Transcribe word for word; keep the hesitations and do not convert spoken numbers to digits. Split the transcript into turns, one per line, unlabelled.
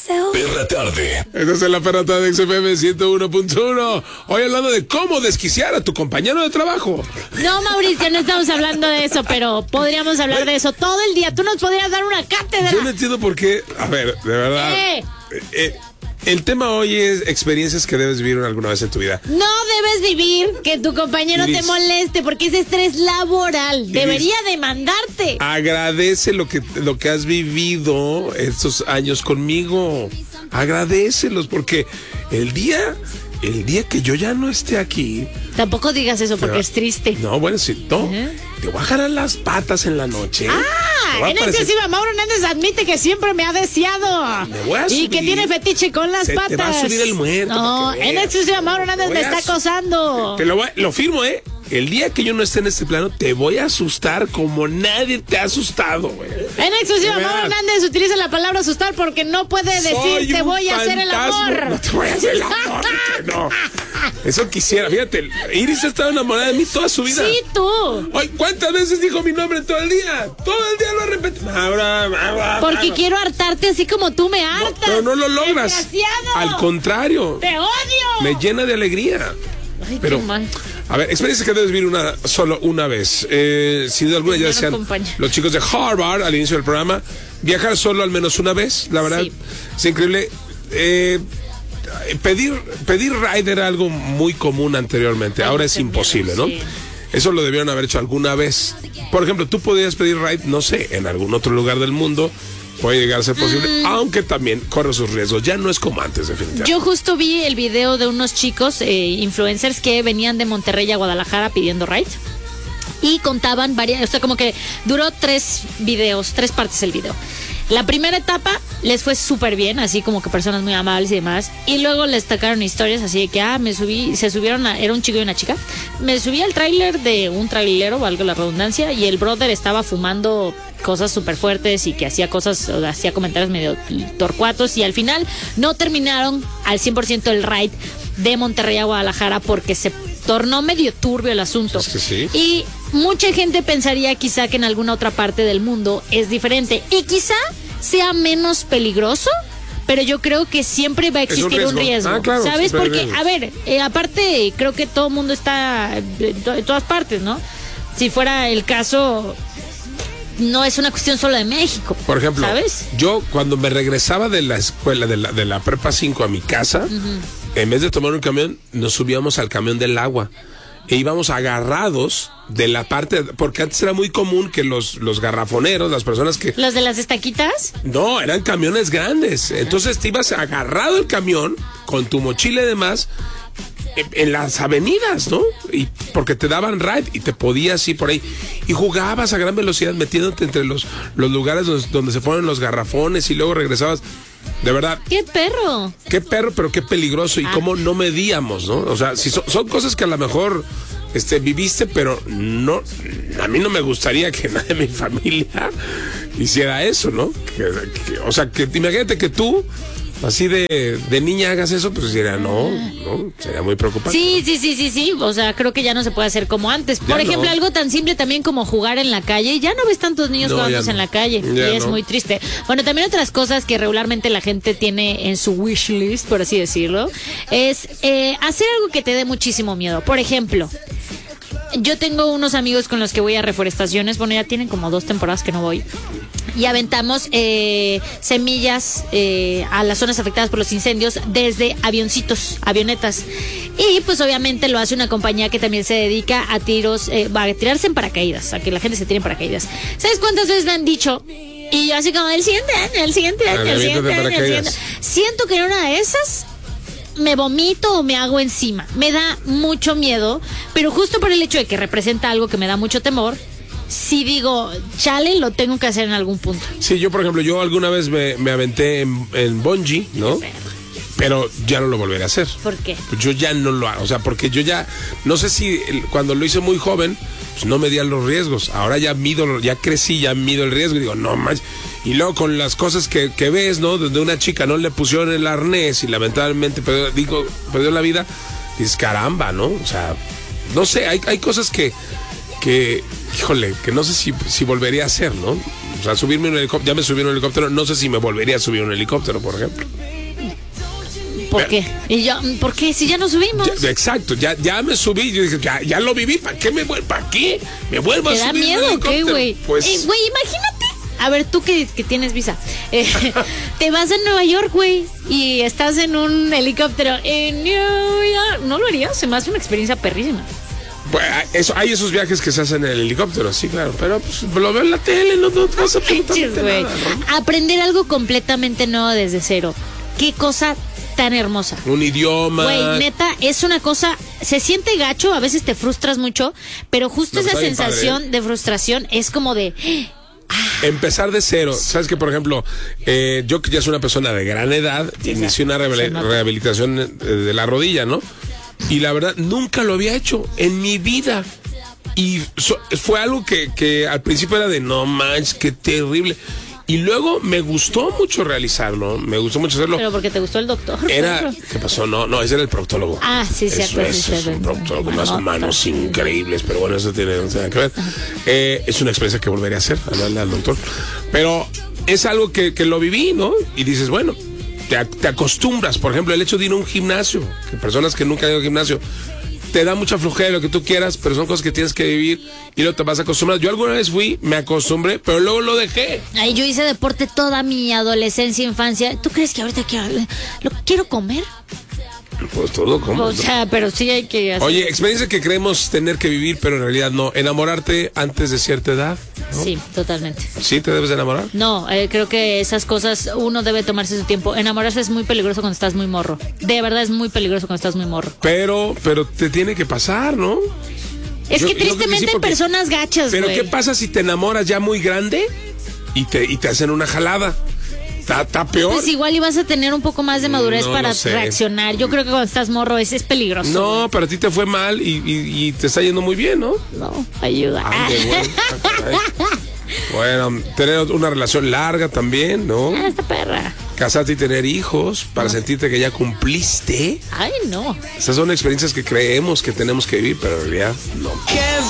Perra Tarde.
Esta es la Perra Tarde de X F M ciento uno punto uno. Hoy hablando de cómo desquiciar a tu compañero de trabajo.
No, Mauricio, no estamos hablando de eso, pero podríamos hablar de eso todo el día. Tú nos podrías dar una cátedra.
Yo no entiendo por qué. A ver, de verdad.
Eh.
Eh, eh, el tema hoy es experiencias que debes vivir alguna vez en tu vida.
No debes vivir que tu compañero
Iris,
te moleste porque es estrés laboral.
Iris,
Debería demandarte.
Agradece lo que, lo que has vivido estos años conmigo. Agradécelos porque el día, el día que yo ya no esté aquí.
Tampoco digas eso porque
Pero,
es triste.
No, bueno, sí, no.
Uh-huh.
Te voy a jalar las patas en la noche.
Ah, en
parecer...
exclusiva, Mauro Hernández admite que siempre me ha deseado.
Me voy a subir.
Y que tiene fetiche con las
Se
patas.
te va a subir el muerto.
No, en exclusiva, Mauro Hernández me está acosando.
Te lo, voy, lo firmo, ¿eh? El día que yo no esté en este plano, te voy a asustar como nadie te ha asustado, güey.
En exclusiva, Mauro Hernández utiliza la palabra asustar porque no puede decir
Soy
te voy a
fantasma.
hacer el amor.
No te voy a hacer el amor, no. Eso quisiera, fíjate. Iris ha estado enamorada de mí toda su vida.
Sí, tú.
Oye, ¿cuántas veces dijo mi nombre todo el día? Todo el día lo ha repetido. Maura, Maura,
Porque
Maura.
quiero hartarte así como tú me hartas.
No, pero no lo logras.
Desgraciado.
Al contrario.
¡Te odio!
Me llena de alegría.
Ay,
Pero,
qué mal.
a ver, experiencias que debes vivir una, solo una vez. Eh, sin duda alguna, ya decían los chicos de Harvard al inicio del programa, viajar solo al menos una vez, la verdad,
sí.
Es increíble. Eh, pedir, pedir ride era algo muy común anteriormente,
Ay,
ahora es imposible, ¿no?
Sí.
Eso lo debieron haber hecho alguna vez. Por ejemplo, tú podías pedir ride, no sé, en algún otro lugar del mundo. Puede llegar a ser posible, mm. aunque también corre sus riesgos. Ya no es como antes, definitivamente.
Yo justo vi el video de unos chicos, eh, influencers, que venían de Monterrey a Guadalajara pidiendo ride. Y contaban varias, o sea, como que duró tres videos, tres partes el video. La primera etapa les fue súper bien, así como que personas muy amables y demás. Y luego les sacaron historias así de que, ah, me subí, se subieron a, era un chico y una chica. Me subí al tráiler de un trailero, valga la redundancia, y el brother estaba fumando cosas súper fuertes y que hacía cosas, o sea, hacía comentarios medio torcuatos. Y al final no terminaron al cien por ciento el ride de Monterrey a Guadalajara porque se tornó medio turbio el asunto.
Es que sí.
Y mucha gente pensaría quizá que en alguna otra parte del mundo es diferente y quizá sea menos peligroso, pero yo creo que siempre va a existir un riesgo, un riesgo
ah, claro,
¿sabes? Porque,
riesgo.
a ver, eh, aparte creo que todo el mundo está en to- todas partes, ¿no? Si fuera el caso, no es una cuestión solo de México.
Por ejemplo,
¿sabes?
Yo cuando me regresaba de la escuela, de la, de la prepa cinco a mi casa, uh-huh. en vez de tomar un camión, nos subíamos al camión del agua. E íbamos agarrados de la parte, porque antes era muy común que los, los garrafoneros, las personas que...
¿Los de las estaquitas?
No, eran camiones grandes. Entonces te ibas agarrado el camión con tu mochila y demás en, en las avenidas, ¿no? Y porque te daban ride y te podías ir por ahí. Y jugabas a gran velocidad metiéndote entre los, los lugares donde, donde se ponen los garrafones y luego regresabas. De verdad.
¡Qué perro!
Qué perro, pero qué peligroso. Y ah. cómo no medíamos, ¿no? O sea, si so, son cosas que a lo mejor este, viviste, pero no. A mí no me gustaría que nadie de mi familia hiciera eso, ¿no? Que, que, o sea, que imagínate que tú, así de, de niña, hagas eso, pues diría, no, no, sería muy preocupante.
Sí, sí, sí, sí, sí. O sea, creo que ya no se puede hacer como antes. Por ya ejemplo, no. algo tan simple también como jugar en la calle. Ya no ves tantos niños no, jugando no. en la calle.
Ya
y es
no.
muy triste. Bueno, también otras cosas que regularmente la gente tiene en su wish list, por así decirlo, es eh, hacer algo que te dé muchísimo miedo. Por ejemplo, yo tengo unos amigos con los que voy a reforestaciones. Bueno, ya tienen como dos temporadas que no voy. Y aventamos eh, semillas eh, a las zonas afectadas por los incendios desde avioncitos, avionetas. Y pues obviamente lo hace una compañía que también se dedica a tiros, eh, a tirarse en paracaídas, a que la gente se tire en paracaídas. ¿Sabes cuántas veces me han dicho? Y yo así como, el siguiente año, el siguiente año, el siguiente año, el siguiente. Siento que en una de esas me vomito o me hago encima. Me da mucho miedo, pero justo por el hecho de que representa algo que me da mucho temor, si digo, chale, lo tengo que hacer en algún punto.
Sí, yo por ejemplo, yo alguna vez me, me aventé en, en bungee, ¿no? Pero ya no lo volveré a hacer.
¿Por qué?
Yo ya no lo hago, o sea, porque yo ya, no sé si el, cuando lo hice muy joven, pues no medía los riesgos. Ahora ya mido, ya crecí, ya mido el riesgo y digo, no más. Y luego con las cosas que, que ves, ¿no? Donde una chica no le pusieron el arnés y lamentablemente perdió, digo, perdió la vida, dices, caramba, ¿no? O sea, no sé, hay, hay cosas que, que, híjole, que no sé si, si volvería a hacer, ¿no? O sea, subirme a un helicóptero, ya me subí a un helicóptero, no sé si me volvería a subir a un helicóptero, por ejemplo.
¿Por qué? Y yo, ¿por qué? Si ya nos subimos.
Ya, exacto, ya, ya me subí, yo dije, ya, ya lo viví, ¿para qué me vuelvo? ¿Para qué? ¿Me vuelvo a subir?
¿Te da miedo o qué, güey?
Pues...
Eh, güey, imagínate. A ver, tú que, que tienes visa, eh, te vas a Nueva York, güey, y estás en un helicóptero en New York. ¿No lo harías? Se me hace una experiencia perrísima.
Pues, eso, hay esos viajes que se hacen en el helicóptero, sí, claro, pero pues, lo veo en la tele, no, no pasa absolutamente
güey.
nada, ¿no?
Aprender algo completamente nuevo desde cero. Qué cosa tan hermosa.
Un idioma.
Güey, neta, es una cosa, se siente gacho, a veces te frustras mucho, pero justo
No,
esa
está bien
sensación
padre, ¿eh?
de frustración es como de...
Empezar de cero. Sabes que, por ejemplo, eh, yo que ya soy una persona de gran edad,
Sí,
inicié una rehabil- rehabilitación eh, de la rodilla, ¿no? Y la verdad, nunca lo había hecho en mi vida. Y so- fue algo que, que al principio era de no manches, qué terrible. Y luego me gustó mucho realizarlo, me gustó mucho hacerlo.
Pero porque te gustó el doctor.
Era,
claro.
¿qué pasó? No, no, ese era el proctólogo.
Ah, sí,
Eso
cierto.
es,
sí,
es
cierto.
un proctólogo con unas
No,
manos
pero-
increíbles, pero bueno, eso tiene no tiene nada que ver. Eh, es una experiencia que volvería a hacer, hablarle al doctor. Pero es algo que, que lo viví, ¿no? Y dices, bueno, te, te acostumbras. Por ejemplo, el hecho de ir a un gimnasio, que personas que nunca han ido a un gimnasio, te da mucha flojera, lo que tú quieras, pero son cosas que tienes que vivir y luego te vas a acostumbrar. Yo alguna vez fui, me acostumbré, pero luego lo dejé.
Ay, yo hice deporte toda mi adolescencia, infancia. ¿Tú crees que ahorita quiero, lo quiero comer?
Pues todo, ¿cómo?
O sea, pero sí hay que hacer.
Oye, experiencia que creemos tener que vivir, pero en realidad no. Enamorarte antes de cierta edad, ¿no?
Sí, totalmente.
¿Sí te debes de enamorar?
No, eh, creo que esas cosas uno debe tomarse su tiempo. Enamorarse es muy peligroso cuando estás muy morro. De verdad es muy peligroso cuando estás muy morro.
Pero, pero te tiene que pasar, ¿no?
Es
Yo-
que
yo creo que
tristemente
sí,
hay
porque-
personas gachas,
Pero
güey.
¿qué pasa si te enamoras ya muy grande y te, y te hacen una jalada? Está, está peor.
Pues igual ibas a tener un poco más de madurez
No,
para
no sé.
reaccionar. Yo creo que cuando estás morro es, es peligroso.
No, pero a ti te fue mal y, y- y te está yendo muy bien, ¿no?
No, ayuda.
Ande, bueno. Ay. Bueno, tener una relación larga también, ¿no?
Ah, esta perra.
Casarte y tener hijos para sentirte que ya cumpliste.
Ay, no.
Esas son experiencias que creemos que tenemos que vivir, pero en realidad no.